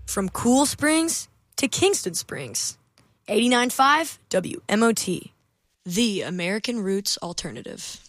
From Cool Springs to Kingston Springs. 89.5 WMOT, the American Roots Alternative.